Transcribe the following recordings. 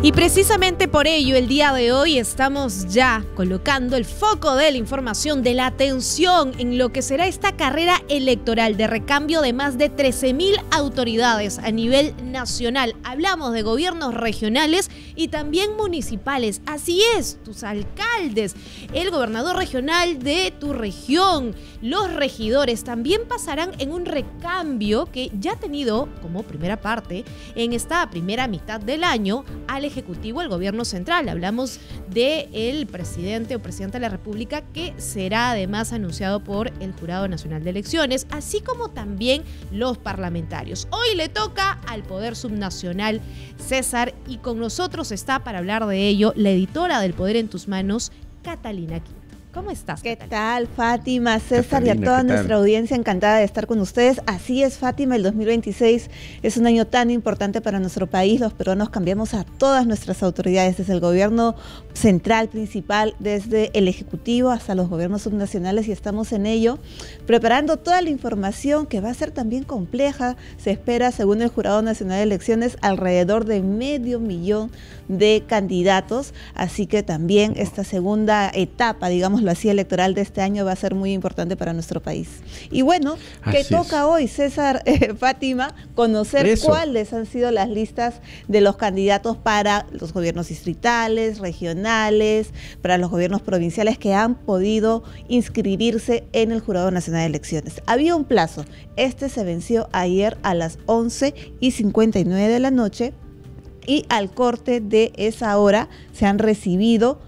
Y precisamente por ello, el día de hoy estamos ya colocando el foco de la información, de la atención en lo que será esta carrera electoral de recambio de más de 13.000 autoridades a nivel nacional. Hablamos de gobiernos regionales y también municipales. Así es, tus alcaldes, el gobernador regional de tu región, los regidores también pasarán en un recambio que ya ha tenido como primera parte en esta primera mitad del año al Ejecutivo, el Gobierno Central. Hablamos del presidente o presidenta de la República, que será además anunciado por el Jurado Nacional de Elecciones, así como también los parlamentarios. Hoy le toca al Poder Subnacional, César, y con nosotros está para hablar de ello la editora del Poder en tus Manos, Catalina Quinto. ¿Cómo estás, ¿Qué Catalina? tal, Fátima, César, Catalina, y a toda ¿qué tal? nuestra audiencia? Encantada de estar con ustedes. Así es, Fátima, el 2026 es un año tan importante para nuestro país. Los peruanos cambiamos a todas nuestras autoridades, desde el gobierno central principal, desde el Ejecutivo hasta los gobiernos subnacionales, y estamos en ello, preparando toda la información que va a ser también compleja. Se espera, según el Jurado Nacional de Elecciones, alrededor de 500.000 de candidatos, así que también esta segunda etapa, digámoslo así, electoral de este año va a ser muy importante para nuestro país. Y bueno, ¿qué toca hoy, César, Fátima? Conocer cuáles han sido las listas de los candidatos para los gobiernos distritales, regionales, para los gobiernos provinciales que han podido inscribirse en el Jurado Nacional de Elecciones. Había un plazo, este se venció ayer a las 11:59 de la noche, y al corte de esa hora se han recibido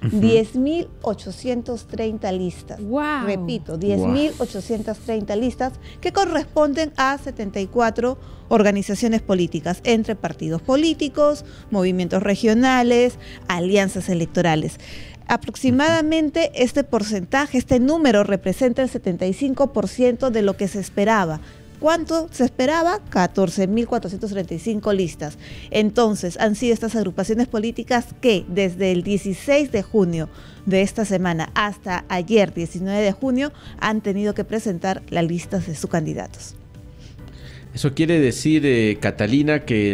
10.830 listas. Wow. Repito, 10.830 listas que corresponden a 74 organizaciones políticas, entre partidos políticos, movimientos regionales, alianzas electorales. Aproximadamente este porcentaje, este número representa el 75% de lo que se esperaba. ¿Cuánto se esperaba? 14.435 listas. Entonces, han sido estas agrupaciones políticas que desde el 16 de junio de esta semana hasta ayer, 19 de junio, han tenido que presentar las listas de sus candidatos. Eso quiere decir, Catalina, que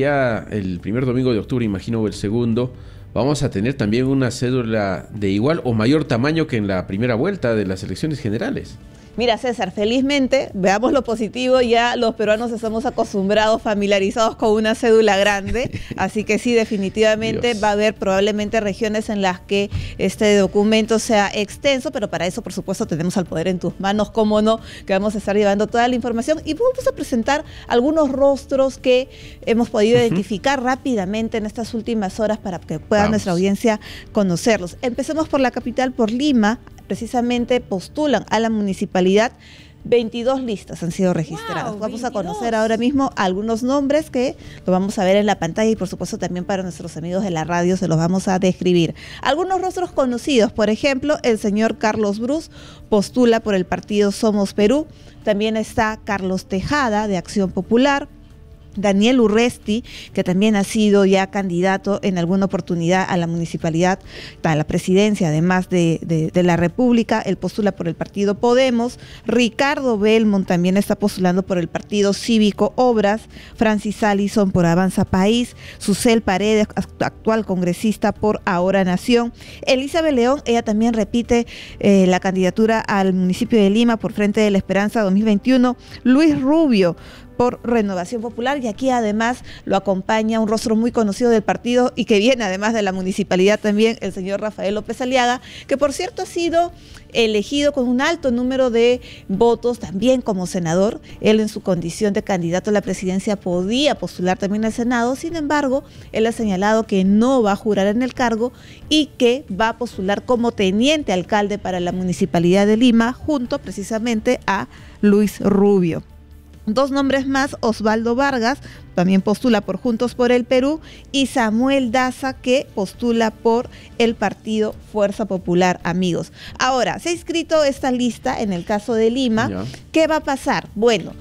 el primer domingo de octubre, imagino, o el segundo, vamos a tener también una cédula de igual o mayor tamaño que en la primera vuelta de las elecciones generales. Mira, César, felizmente, veamos lo positivo, ya los peruanos estamos acostumbrados, familiarizados con una cédula grande, así que sí, definitivamente va a haber probablemente regiones en las que este documento sea extenso, pero para eso, por supuesto, tenemos al Poder en tus Manos, cómo no, que vamos a estar llevando toda la información, y vamos a presentar algunos rostros que hemos podido identificar rápidamente en estas últimas horas para que pueda nuestra audiencia conocerlos. Empecemos por la capital, por Lima. Precisamente postulan a la municipalidad 22 listas han sido registradas. Vamos a conocer ahora mismo algunos nombres que lo vamos a ver en la pantalla, y por supuesto también para nuestros amigos de la radio se los vamos a describir. Algunos rostros conocidos, por ejemplo, el señor Carlos Brus postula por el partido Somos Perú. También está Carlos Tejada, de Acción Popular. Daniel Urresti, que también ha sido ya candidato en alguna oportunidad a la municipalidad, a la presidencia, además de la República. Él postula por el partido Podemos. Ricardo Belmont también está postulando por el partido Cívico Obras. Francis Allison por Avanza País. Susel Paredes, actual congresista por Ahora Nación. Elizabeth León, ella también repite la candidatura al municipio de Lima por Frente de la Esperanza 2021. Luis Rubio por Renovación Popular, y aquí además lo acompaña un rostro muy conocido del partido y que viene además de la municipalidad también, el señor Rafael López Aliaga, que por cierto ha sido elegido con un alto número de votos también como senador. Él, en su condición de candidato a la presidencia, podía postular también al Senado. Sin embargo, él ha señalado que no va a jurar en el cargo y que va a postular como teniente alcalde para la municipalidad de Lima, junto precisamente a Luis Rubio. Dos nombres más: Osvaldo Vargas, también postula por Juntos por el Perú, y Samuel Daza, que postula por el partido Fuerza Popular, amigos. Ahora, se ha inscrito esta lista en el caso de Lima. ¿Qué va a pasar? Bueno,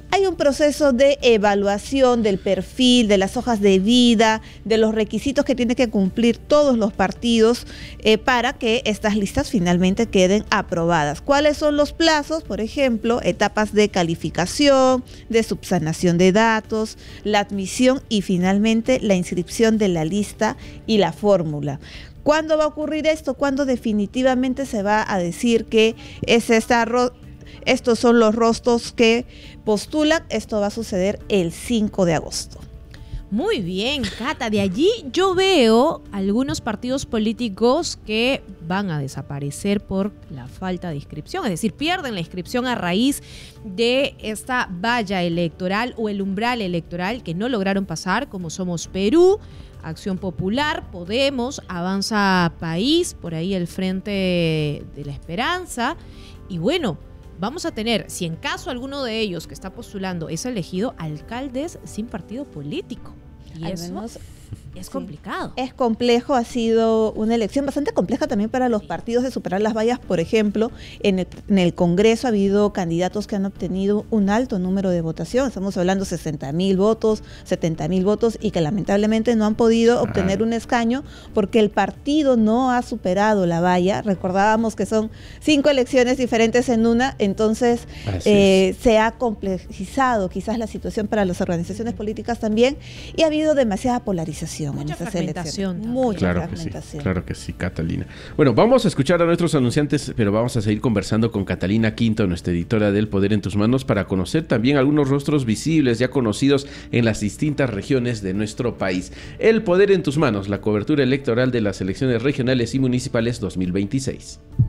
Hay un proceso de evaluación del perfil, de las hojas de vida, de los requisitos que tienen que cumplir todos los partidos para que estas listas finalmente queden aprobadas. ¿Cuáles son los plazos? Por ejemplo, etapas de calificación, de subsanación de datos, la admisión y finalmente la inscripción de la lista y la fórmula. ¿Cuándo va a ocurrir esto? ¿Cuándo definitivamente se va a decir que estos son los rostros que postulan? Esto va a suceder el 5 de agosto. Muy bien, Cata. De allí yo veo algunos partidos políticos que van a desaparecer por la falta de inscripción, es decir, pierden la inscripción a raíz de esta valla electoral o el umbral electoral que no lograron pasar, como Somos Perú, Acción Popular, Podemos, Avanza País, por ahí el Frente de la Esperanza. Y bueno, vamos a tener, si en caso alguno de ellos que está postulando es elegido, alcaldes sin partido político. Y eso es complicado. Es complejo, ha sido una elección bastante compleja también para los partidos de superar las vallas. Por ejemplo, en el Congreso ha habido candidatos que han obtenido un alto número de votación. Estamos hablando de 60.000 votos, 70.000 votos y que lamentablemente no han podido obtener un escaño porque el partido no ha superado la valla. Recordábamos que son 5 elecciones diferentes en una, entonces se ha complejizado quizás la situación para las organizaciones políticas también y ha habido demasiada polarización. Mucha fragmentación. Mucha fragmentación. Claro que sí, Catalina. Bueno, vamos a escuchar a nuestros anunciantes, pero vamos a seguir conversando con Catalina Quinto, nuestra editora del Poder en tus Manos, para conocer también algunos rostros visibles ya conocidos en las distintas regiones de nuestro país. El Poder en tus Manos, la cobertura electoral de las elecciones regionales y municipales 2026.